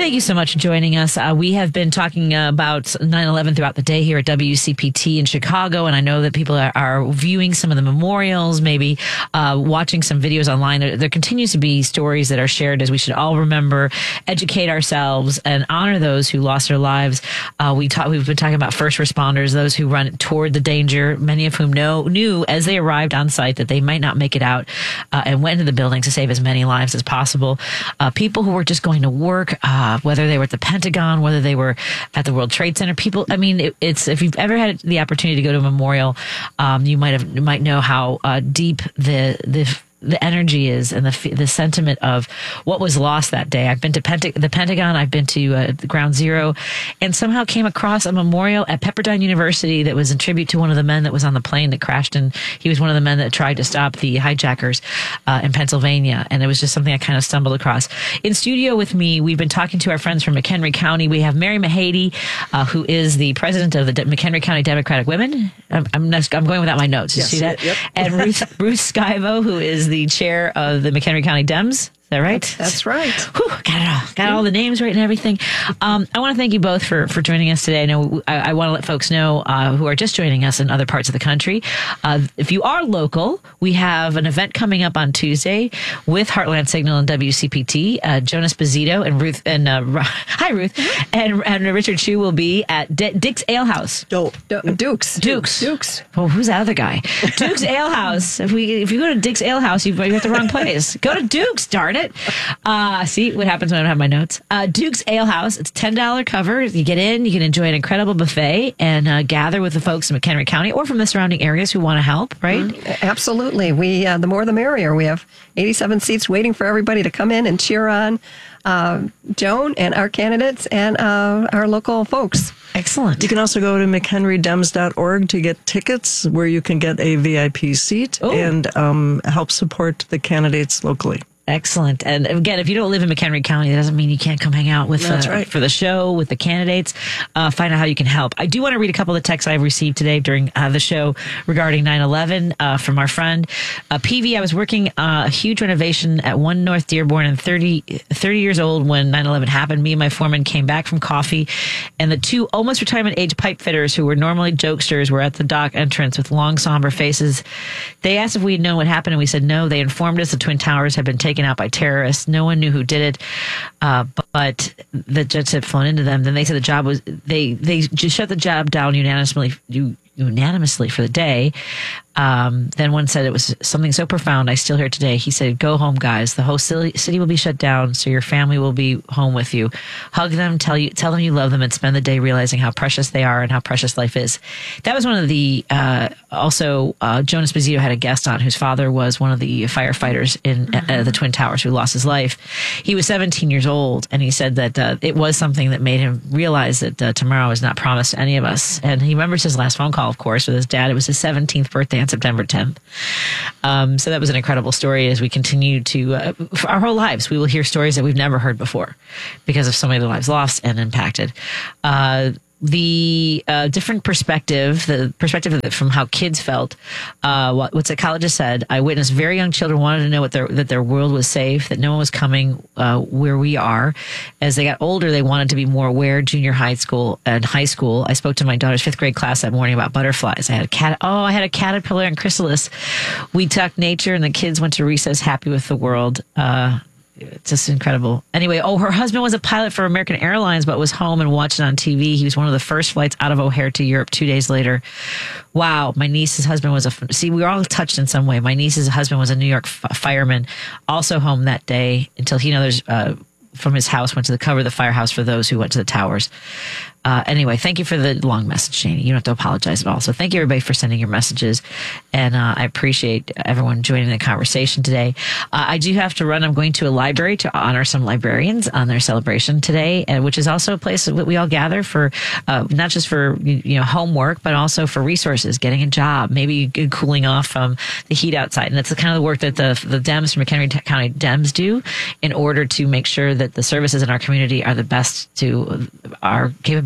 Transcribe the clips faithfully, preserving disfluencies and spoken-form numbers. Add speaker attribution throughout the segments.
Speaker 1: thank you so much for joining us. Uh, we have been talking uh, about nine eleven throughout the day here at W C P T in Chicago, and I know that people are, are viewing some of the memorials, maybe uh, watching some videos online. There, there continues to be stories that are shared as we should all remember, educate ourselves, and honor those who lost their lives. Uh, we talk, we've been talking about first responders, those who run toward the danger, many of whom know, knew as they arrived on site that they might not make it out, uh, and went into the building to save as many lives as possible. Uh, people who were just going to work, uh, whether they were at the Pentagon, whether they were at the World Trade Center. People, I mean, it, it's if you've ever had the opportunity to go to a memorial, um, you might have you might know how uh, deep the the the energy is and the the sentiment of what was lost that day. I've been to Penta- the Pentagon, I've been to uh, Ground Zero, and somehow came across a memorial at Pepperdine University that was in tribute to one of the men that was on the plane that crashed, and he was one of the men that tried to stop the hijackers uh, in Pennsylvania, and it was just something I kind of stumbled across. In studio with me, we've been talking to our friends from McHenry County. We have Mary Mahady, uh, who is the president of the De- McHenry County Democratic Women. I'm, I'm, not, I'm going without my notes. You
Speaker 2: yes,
Speaker 1: see that?
Speaker 2: Yep.
Speaker 1: And Ruth, Ruth Schiavo, who is the chair of the McHenry County Dems. Is that right?
Speaker 2: That's, that's right.
Speaker 1: Whew, got it all. Got all the names right and everything. Um, I want to thank you both for, for joining us today. I know I, I want to let folks know uh, who are just joining us in other parts of the country. Uh, if you are local, we have an event coming up on Tuesday with Heartland Signal and W C P T. Uh, Jonas Bazito and Ruth and uh, hi Ruth and, and Richard Chu will be at D- Dick's Ale House.
Speaker 2: Do- Do- Dukes.
Speaker 1: Dukes.
Speaker 2: Dukes.
Speaker 1: Well, who's that other guy? Duke's Ale House. If we if you go to Dick's Ale House, you've got the wrong place. Go to Duke's, darn it. Uh, see what happens when I don't have my notes. Uh, Duke's Ale House. It's ten dollars cover. You get in, you can enjoy an incredible buffet and uh, gather with the folks in McHenry County or from the surrounding areas who want to help, right?
Speaker 2: Mm, absolutely. We uh, the more the merrier. We have eighty-seven seats waiting for everybody to come in and cheer on uh, Joan and our candidates and uh, our local folks.
Speaker 1: Excellent.
Speaker 3: You can also go to mchenry dems dot org to get tickets where you can get a V I P seat
Speaker 1: Ooh.
Speaker 3: and um, help support the candidates locally.
Speaker 1: Excellent. And again, if you don't live in McHenry County, that doesn't mean you can't come hang out with
Speaker 3: That's
Speaker 1: uh,
Speaker 3: right.
Speaker 1: for the show with the candidates. Uh, find out how you can help. I do want to read a couple of texts I've received today during uh, the show regarding nine eleven uh, from our friend uh, P V. I was working uh, a huge renovation at One North Dearborn and thirty, thirty years old when nine eleven happened. Me and my foreman came back from coffee, and the two almost retirement age pipe fitters who were normally jokesters were at the dock entrance with long somber faces. They asked if we'd known what happened, and we said no. They informed us the Twin Towers had been taken out by terrorists. No one knew who did it, uh, but the jets had flown into them. Then they said the job was they they just shut the job down unanimously unanimously for the day. Um, then one said it was something so profound I still hear today. He said, "Go home, guys. The whole city, city will be shut down, so your family will be home with you. Hug them, tell you, tell them you love them, and spend the day realizing how precious they are and how precious life is." That was one of the. Uh, also, uh, Jonas Bazito had a guest on whose father was one of the firefighters in mm-hmm. uh, the Twin Towers who lost his life. He was seventeen years old, and he said that uh, it was something that made him realize that uh, tomorrow is not promised to any of us. And he remembers his last phone call, of course, with his dad. It was his seventeenth birthday on September tenth. Um, so that was an incredible story. As we continue to, uh, for our whole lives, we will hear stories that we've never heard before because of so many of the lives lost and impacted. Uh, the uh, different perspective, the perspective from how kids felt, uh, what, what psychologists said, I witnessed very young children wanted to know what their, that their world was safe, that no one was coming uh, where we are. As they got older, they wanted to be more aware, junior high school and high school. I spoke to my daughter's fifth grade class that morning about butterflies. I had a cat. Oh, I had a caterpillar and chrysalis. We talked nature and the kids went to recess happy with the world. Uh, It's just incredible. Anyway, oh, her husband was a pilot for American Airlines, but was home and watched it on T V. He was one of the first flights out of O'Hare to Europe two days later. Wow. My niece's husband was a, see, we were all touched in some way. My niece's husband was a New York f- fireman, also home that day until he and others uh, from his house went to the cover of the firehouse for those who went to the towers. Uh, anyway, thank you for the long message, Shani. You don't have to apologize at all. So thank you, everybody, for sending your messages. And uh, I appreciate everyone joining the conversation today. Uh, I do have to run. I'm going to a library to honor some librarians on their celebration today, and which is also a place that we all gather for, uh, not just for you know homework, but also for resources, getting a job, maybe cooling off from the heat outside. And that's the kind of the work that the the Dems from McHenry County Dems do in order to make sure that the services in our community are the best to our capability.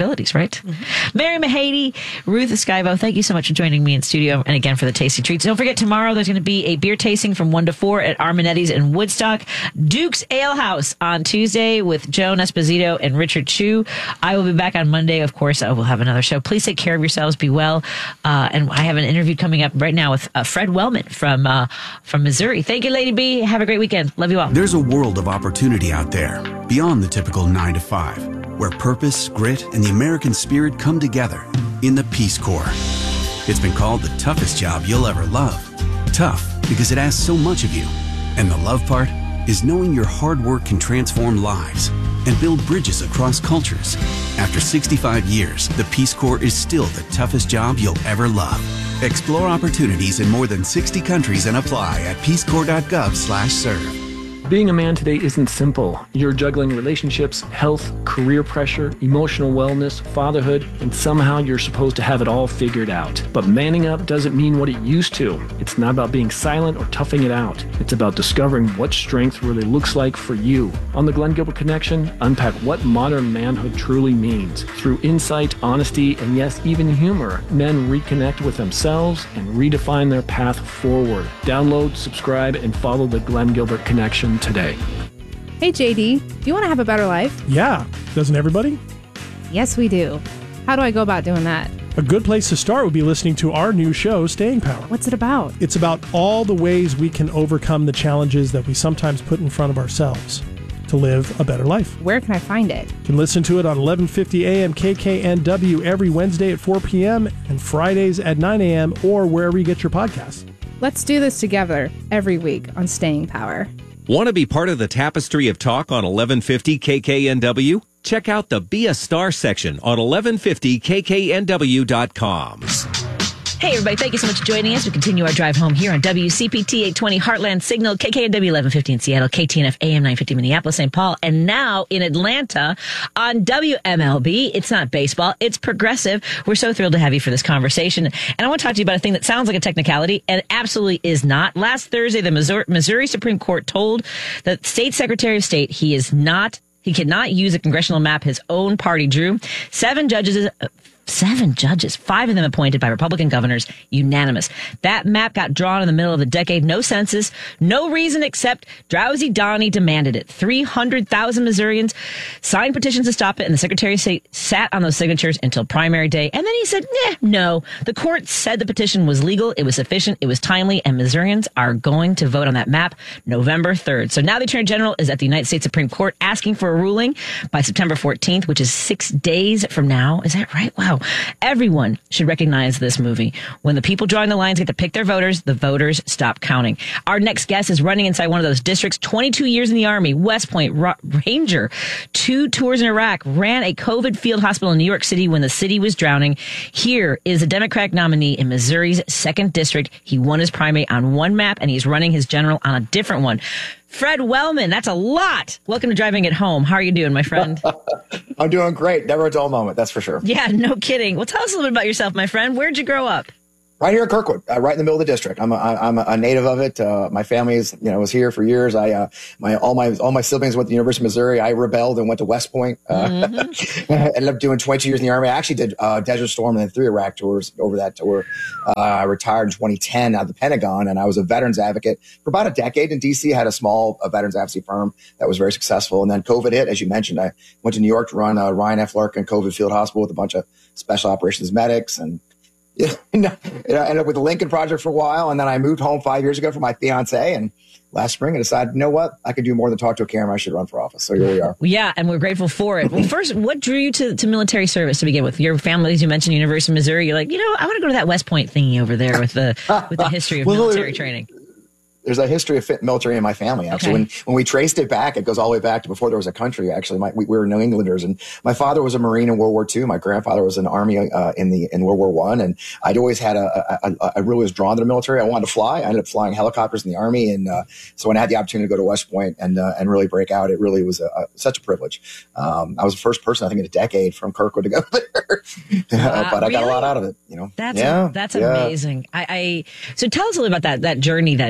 Speaker 1: possibilities, right? Mm-hmm. Mary Mahady, Ruth Esquivo, thank you so much for joining me in studio and again for the tasty treats. Don't forget, tomorrow there's going to be a beer tasting from one to four at Armanetti's in Woodstock. Duke's Ale House on Tuesday with Joan Esposito and Richard Chu. I will be back on Monday. Of course, I will have another show. Please take care of yourselves. Be well. Uh, and I have an interview coming up right now with uh, Fred Wellman from uh, from Missouri. Thank you, Lady B. Have a great weekend. Love you all.
Speaker 4: There's a world of opportunity out there beyond the typical nine to five, where purpose, grit, and the American spirit come together in the Peace Corps. It's been called the toughest job you'll ever love. Tough because it asks so much of you. And the love part is knowing your hard work can transform lives and build bridges across cultures. After sixty-five years, the Peace Corps is still the toughest job you'll ever love. Explore opportunities in more than sixty countries and apply at peacecorps.gov slash serve.
Speaker 5: Being a man today isn't simple. You're juggling relationships, health, career pressure, emotional wellness, fatherhood, and somehow you're supposed to have it all figured out. But manning up doesn't mean what it used to. It's not about being silent or toughing it out. It's about discovering what strength really looks like for you. On the Glenn Gilbert Connection, unpack what modern manhood truly means. Through insight, honesty, and yes, even humor, men reconnect with themselves and redefine their path forward. Download, subscribe, and follow the Glenn Gilbert Connection today.
Speaker 6: Hey J D, do you want to have a better life?
Speaker 7: Yeah, doesn't everybody?
Speaker 6: Yes, we do. How do I go about doing that?
Speaker 7: A good place to start would be listening to our new show, Staying Power.
Speaker 6: What's it about?
Speaker 7: It's about all the ways we can overcome the challenges that we sometimes put in front of ourselves to live a better life.
Speaker 6: Where can I find it?
Speaker 7: You can listen to it on eleven fifty A M K K N W every Wednesday at four p.m. and Fridays at nine a.m. or wherever you get your podcasts.
Speaker 6: Let's do this together every week on Staying Power.
Speaker 8: Want to be part of the tapestry of talk on eleven fifty K K N W? Check out the Be a Star section on eleven fifty K K N W dot com.
Speaker 1: Hey, everybody. Thank you so much for joining us. We continue our drive home here on W C P T eight twenty Heartland Signal, K K N W eleven fifty in Seattle, K T N F A M nine fifty Minneapolis, Saint Paul, and now in Atlanta on W M L B. It's not baseball. It's progressive. We're so thrilled to have you for this conversation. And I want to talk to you about a thing that sounds like a technicality and absolutely is not. Last Thursday, the Missouri, Missouri Supreme Court told the state secretary of state he is not, he cannot use a congressional map his own party drew. Seven judges, Seven judges, five of them appointed by Republican governors, unanimous. That map got drawn in the middle of the decade. No census, no reason except Drowsy Donnie demanded it. three hundred thousand Missourians signed petitions to stop it, and the Secretary of State sat on those signatures until primary day. And then he said, nah, no. The court said the petition was legal, it was sufficient, it was timely, and Missourians are going to vote on that map November third. So now the Attorney General is at the United States Supreme Court asking for a ruling by September fourteenth, which is six days from now. Is that right? Wow. Everyone should recognize this movie. When the people drawing the lines get to pick their voters, the voters stop counting. Our next guest is running inside one of those districts, twenty-two years in the Army, West Point Ra- Ranger, two tours in Iraq, ran a COVID field hospital in New York City when the city was drowning. Here is a Democratic nominee in Missouri's second district. He won his primary on one map, and he's running his general on a different one. Fred Wellman, that's a lot. Welcome to Driving It Home. How are you doing, my friend?
Speaker 9: I'm doing great. Never a dull moment, that's for sure.
Speaker 1: Yeah, no kidding. Well, tell us a little bit about yourself, my friend. Where'd you grow up?
Speaker 9: Right here in Kirkwood, uh, right in the middle of the district. I'm a, I'm a native of it. Uh, my family is, you know, was here for years. I, uh, my, all my, all my siblings went to the University of Missouri. I rebelled and went to West Point. Uh, mm-hmm. Ended up doing twenty-two years in the Army. I actually did, uh, Desert Storm and then three Iraq tours over that tour. Uh, I retired in twenty ten out of the Pentagon, and I was a veterans advocate for about a decade in D C. I had a small uh, veterans advocacy firm that was very successful. And then COVID hit, as you mentioned. I went to New York to run uh, Ryan F. Larkin COVID Field Hospital with a bunch of special operations medics, and Yeah, I ended up with the Lincoln Project for a while, and then I moved home five years ago for my fiance, and last spring I decided, you know what, I could do more than talk to a camera. I should run for office. So here we are.
Speaker 1: Yeah, and we're grateful for it. Well, first, what drew you to, to military service to begin with? Your family, as you mentioned, University of Missouri. You're like, you know, I want to go to that West Point thingy over there with the with the history of well, military training.
Speaker 9: There's a history of military in my family, actually. Okay. When when we traced it back, it goes all the way back to before there was a country, actually. My, we, we were New Englanders, and my father was a Marine in World War Two. My grandfather was in the Army uh, in the in World War One, and I'd always had a, a, a I really was drawn to the military. I wanted to fly. I ended up flying helicopters in the Army, and uh, so when I had the opportunity to go to West Point and uh, and really break out, it really was a, a, such a privilege. Um, I was the first person, I think, in a decade from Kirkwood to go there, uh, but I really? got a lot out of it. You know,
Speaker 1: that's
Speaker 9: yeah,
Speaker 1: a, that's
Speaker 9: yeah.
Speaker 1: amazing. I, I so tell us a little about that that journey. Then was it was it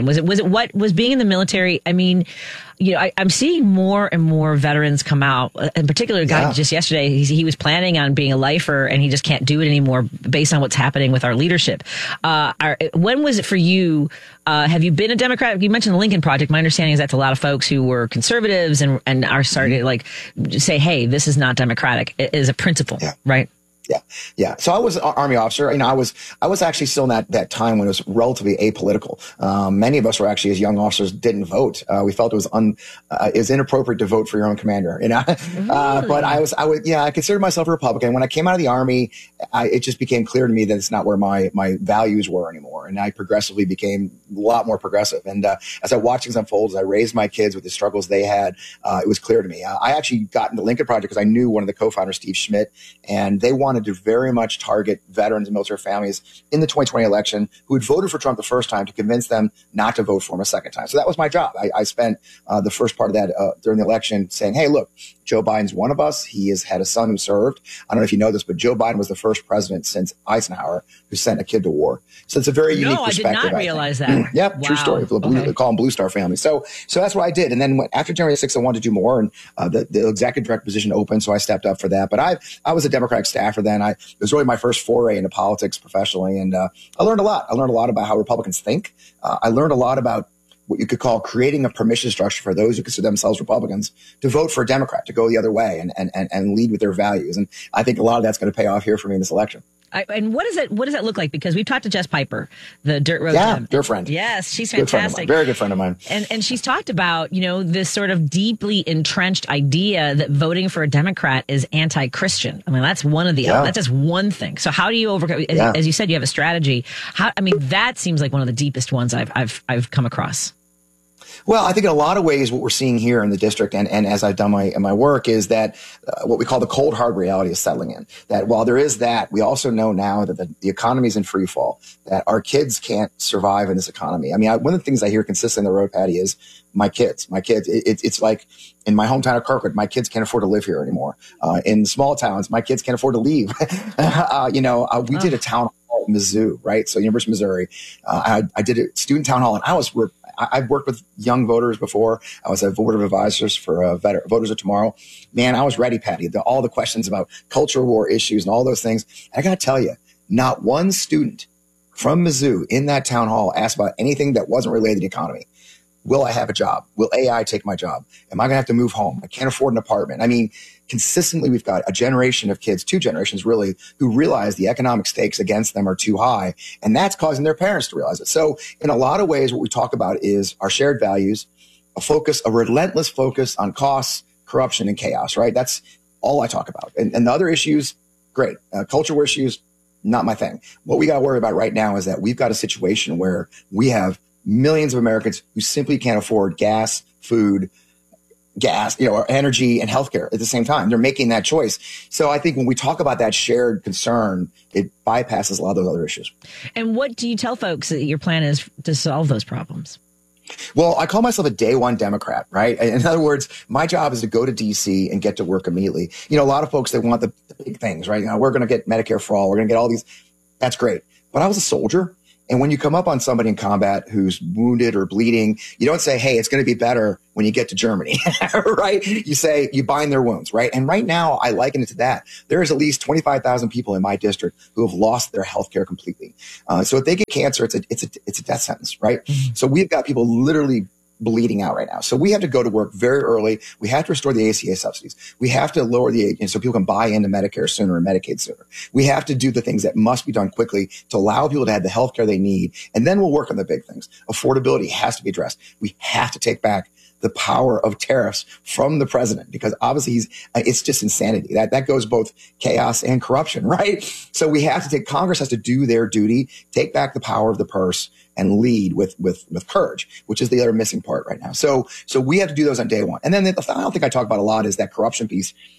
Speaker 1: And what was being in the military, I mean, you know, I, I'm seeing more and more veterans come out. In particular, a guy
Speaker 9: Yeah.
Speaker 1: just yesterday, he, he was planning on being a lifer and he just can't do it anymore based on what's happening with our leadership. Uh, are, when was it for you? Uh, have you been a Democrat? You mentioned the Lincoln Project. My understanding is that's a lot of folks who were conservatives and, and are starting to like say, hey, this is not democratic. It is a principle,
Speaker 9: Yeah.
Speaker 1: right?
Speaker 9: Yeah. Yeah. So I was an Army officer. You know, I was, I was actually still in that, that time when it was relatively apolitical. Um, many of us were actually, as young officers, didn't vote. Uh, we felt it was un, uh, it was inappropriate to vote for your own commander, you know?
Speaker 1: Really?
Speaker 9: Uh, but I was, I would, yeah, I considered myself a Republican. When I came out of the Army, I, it just became clear to me that it's not where my, my values were anymore. And I progressively became a lot more progressive. And, uh, as I watched things unfold, as I raised my kids with the struggles they had, uh, it was clear to me. Uh, I actually got into Lincoln Project because I knew one of the co-founders, Steve Schmidt, and they wanted to very much target veterans and military families in the twenty twenty election who had voted for Trump the first time to convince them not to vote for him a second time. So that was my job. I, I spent uh, the first part of that uh, during the election saying, hey, look, Joe Biden's one of us. He has had a son who served. I don't know if you know this, but Joe Biden was the first president since Eisenhower who sent a kid to war. So it's a very unique
Speaker 1: No, I did
Speaker 9: perspective.
Speaker 1: not realize that.
Speaker 9: Yep,
Speaker 1: Wow.
Speaker 9: true story. The blue,
Speaker 1: Okay.
Speaker 9: They call them Blue Star family. So, so that's what I did. And then when, after January sixth, I wanted to do more, and uh, the, the executive director position opened, so I stepped up for that. But I, I was a Democratic staffer then. I it was really my first foray into politics professionally, and uh, I learned a lot. I learned a lot about how Republicans think. Uh, I learned a lot about what you could call creating a permission structure for those who consider themselves Republicans to vote for a Democrat, to go the other way and and and, and lead with their values. And I think a lot of that's going to pay off here for me in this election.
Speaker 1: I, and what does it what does that look like? Because we've talked to Jess Piper, the Dirt Road.
Speaker 9: Yeah,
Speaker 1: Gem.
Speaker 9: dear friend.
Speaker 1: Yes, she's
Speaker 9: Good friend of
Speaker 1: fantastic.
Speaker 9: mine. Very good friend of mine.
Speaker 1: And and she's talked about, you know, this sort of deeply entrenched idea that voting for a Democrat is anti-Christian. I mean, that's one of the
Speaker 9: Yeah.
Speaker 1: that's just one thing. So how do you overcome? As,
Speaker 9: Yeah.
Speaker 1: as you said, you have a strategy. How I mean, that seems like one of the deepest ones I've I've I've come across.
Speaker 9: Well, I think in a lot of ways, what we're seeing here in the district, and, and as I've done my my work, is that uh, what we call the cold hard reality is settling in. That while there is that, we also know now that the, the economy is in free fall. That our kids can't survive in this economy. I mean, I, one of the things I hear consistently on the road, Patty, is my kids. My kids. It, it, it's like in my hometown of Kirkwood, my kids can't afford to live here anymore. Uh, in small towns, my kids can't afford to leave. uh, you know, uh, we did a town hall at Mizzou, right? So University of Missouri. Uh, I, I did a student town hall, and I was. Re- I've worked with young voters before. I was a board of advisors for uh, veter- Voters of Tomorrow. Man, I was ready, Patty. The, all the questions about culture war issues and all those things. I got to tell you, not one student from Mizzou in that town hall asked about anything that wasn't related to the economy. Will I have a job? Will A I take my job? Am I going to have to move home? I can't afford an apartment. I mean, consistently, we've got a generation of kids, two generations really, who realize the economic stakes against them are too high. And that's causing their parents to realize it. So in a lot of ways, what we talk about is our shared values, a focus, a relentless focus on costs, corruption, and chaos, right? That's all I talk about. And, and the other issues, great. Uh, culture war issues, not my thing. What we got to worry about right now is that we've got a situation where we have millions of Americans who simply can't afford gas, food, gas, you know, or energy and healthcare at the same time. They're making that choice. So I think when we talk about that shared concern, it bypasses a lot of those other issues.
Speaker 1: And what do you tell folks that your plan is to solve those problems?
Speaker 9: Well, I call myself a day one Democrat, right? In other words, my job is to go to D C and get to work immediately. You know, a lot of folks, they want the, the big things, right? You know, we're going to get Medicare for all. We're going to get all these. That's great. But I was a soldier. And when you come up on somebody in combat who's wounded or bleeding, you don't say, hey, it's going to be better when you get to Germany, right? You say you bind their wounds, right? And right now, I liken it to that. There is at least twenty-five thousand people in my district who have lost their health care completely. Uh, so if they get cancer, it's a, it's a, it's a death sentence, right? Mm-hmm. So we've got people literally bleeding out right now. So we have to go to work very early. We have to restore the A C A subsidies. We have to lower the age so people can buy into Medicare sooner and Medicaid sooner. We have to do the things that must be done quickly to allow people to have the health care they need. And then we'll work on the big things. Affordability has to be addressed. We have to take back the power of tariffs from the president, because obviously he's, it's just insanity. That, that goes both chaos and corruption, right? So we have to take, Congress has to do their duty, take back the power of the purse and lead with, with, with courage, which is the other missing part right now. So, so we have to do those on day one. And then the final thing I talk about a lot is that corruption piece.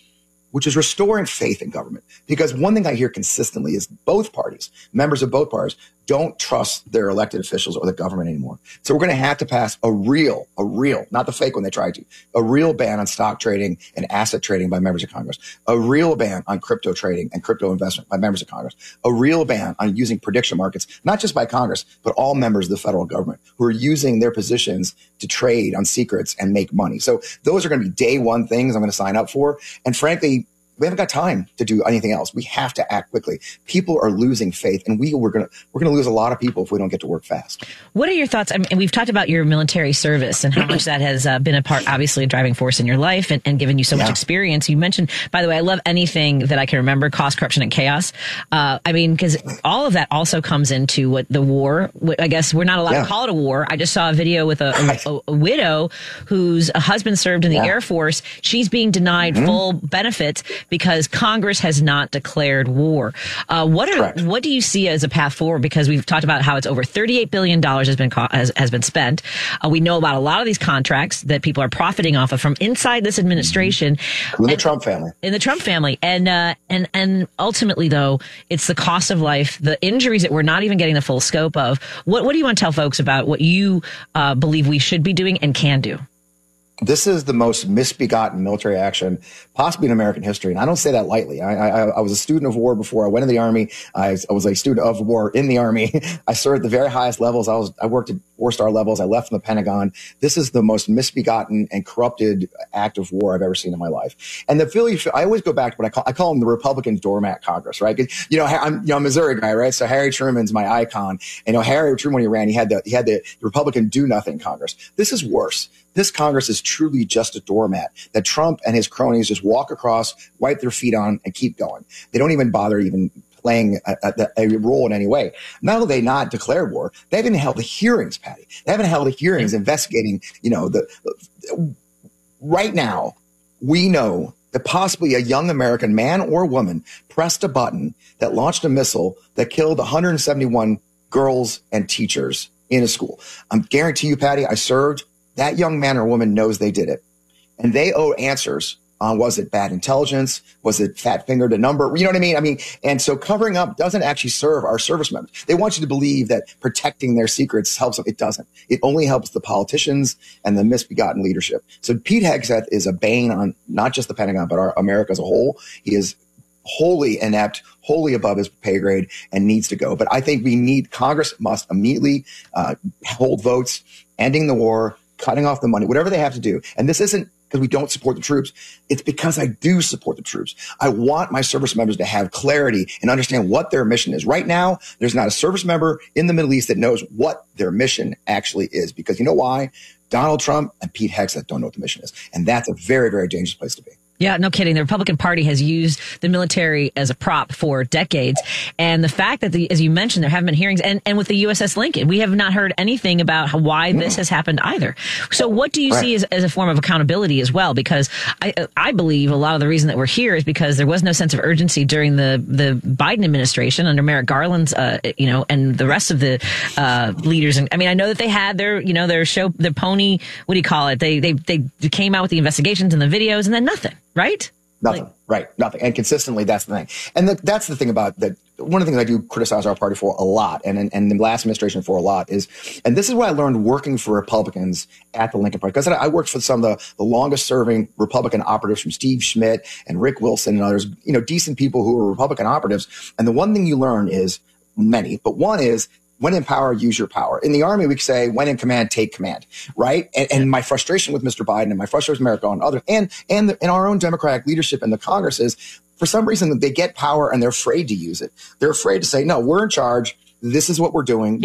Speaker 9: which is restoring faith in government. Because one thing I hear consistently is both parties, members of both parties, don't trust their elected officials or the government anymore. So we're going to have to pass a real, a real, not the fake one they tried to, a real ban on stock trading and asset trading by members of Congress, a real ban on crypto trading and crypto investment by members of Congress, a real ban on using prediction markets, not just by Congress, but all members of the federal government who are using their positions to trade on secrets and make money. So those are going to be day one things I'm going to sign up for. And frankly, we haven't got time to do anything else. We have to act quickly. People are losing faith, and we we're gonna we're gonna lose a lot of people if we don't get to work fast.
Speaker 1: What are your thoughts? I mean, we've talked about your military service and how much that has uh, been a part, obviously, a driving force in your life and, and given you so yeah. much experience. You mentioned, by the way, I love anything that I can remember: cost, corruption, and chaos. Uh, I mean, because all of that also comes into what the war. I guess we're not allowed yeah. to call it a war. I just saw a video with a, a, a widow whose husband served in the yeah. Air Force. She's being denied mm-hmm. full benefits because Congress has not declared war. Uh, what are Correct. What do you see as a path forward? Because we've talked about how it's over thirty-eight billion dollars has been has, has been spent. Uh, we know about a lot of these contracts that people are profiting off of from inside this administration.
Speaker 9: In the and, Trump family.
Speaker 1: In the Trump family. And, uh, and, and ultimately, though, it's the cost of life, the injuries that we're not even getting the full scope of. What, what do you want to tell folks about what you uh, believe we should be doing and can do?
Speaker 9: This is the most misbegotten military action possibly in American history. And I don't say that lightly. I, I, I was a student of war before I went in the Army. I, I was a student of war in the Army. I served at the very highest levels. I was, I worked at four-star levels. I left from the Pentagon. This is the most misbegotten and corrupted act of war I've ever seen in my life. And the Philly, I always go back to what I call, I call them the Republican doormat Congress, right? You know, I'm, you know, I'm a Missouri guy, right? So Harry Truman's my icon. And, you know, Harry Truman, when he ran, he had the, he had the Republican do nothing Congress. This is worse. This Congress is truly just a doormat that Trump and his cronies just walk across, wipe their feet on, and keep going. They don't even bother even playing a, a, a role in any way. Not only they not declared war, they haven't held the hearings, Patty. They haven't held the hearings investigating, you know, the, the right now, we know that possibly a young American man or woman pressed a button that launched a missile that killed one hundred seventy-one girls and teachers in a school. I'm guarantee you, Patty, I served. That young man or woman knows they did it. And they owe answers on, was it bad intelligence? Was it fat fingered a number? You know what I mean? I mean, and so covering up doesn't actually serve our service members. They want you to believe that protecting their secrets helps them. It doesn't. It only helps the politicians and the misbegotten leadership. So Pete Hegseth is a bane on not just the Pentagon, but our America as a whole. He is wholly inept, wholly above his pay grade, and needs to go. But I think we need, Congress must immediately uh, hold votes, ending the war, cutting off the money, whatever they have to do. And this isn't because we don't support the troops. It's because I do support the troops. I want my service members to have clarity and understand what their mission is. Right now, there's not a service member in the Middle East that knows what their mission actually is. Because you know why? Donald Trump and Pete Hegseth don't know what the mission is. And that's a very, very dangerous place to be.
Speaker 1: Yeah, no kidding. The Republican Party has used the military as a prop for decades. And the fact that, the, as you mentioned, there haven't been hearings, and, and with the U S S Lincoln, we have not heard anything about how, why this has happened either. So what do you right. see as, as a form of accountability as well? Because I, I believe a lot of the reason that we're here is because there was no sense of urgency during the, the Biden administration under Merrick Garland's, uh, you know, and the rest of the uh, leaders. And I mean, I know that they had their, you know, their show, their pony, what do you call it? They, they, they came out with the investigations and the videos and then nothing. Right?
Speaker 9: Nothing. Like, right. Nothing. And consistently, that's the thing. And the, that's the thing about that. One of the things I do criticize our party for a lot, and, and, and the last administration for a lot is, and this is what I learned working for Republicans at the Lincoln Party, because I worked for some of the, the longest serving Republican operatives, from Steve Schmidt and Rick Wilson and others, you know, decent people who were Republican operatives. And the one thing you learn is, many, but one is, when in power, use your power. In the Army, we could say, when in command, take command, right? And, and my frustration with Mister Biden and my frustration with America and others, and, and the, in our own Democratic leadership in the Congress is, for some reason, they get power and they're afraid to use it. They're afraid to say, no, we're in charge. This is what we're doing.